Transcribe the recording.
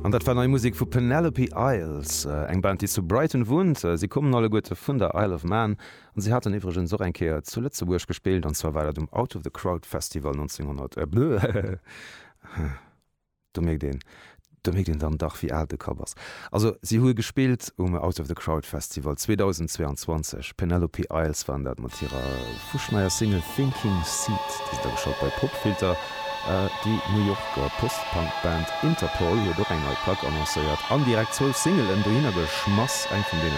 Und dat war neue Musik vu Penelope Isles, eng Band, die zu Brighton wohnt. Sie kommen alle gute vun der Isle of Man und sie hat den iwwergen so enkeer zu Lützeburg gespielt, und zwar war dat dem Out of the Crowd Festival 1900. Du meg den dann Dach wie alte Covers. Also sie hue gespielt Out of the Crowd Festival 2022. Penelope Isles waren dat mat ihrer Fuschmeier Single Thinking Seat, die da geschaut bei Popfilter. Die New Yorker Post-Punk-Band Interpol hier doch eng neue Plaque annonciert. An direkt 12 Single en Berliner Geschmass eng von denen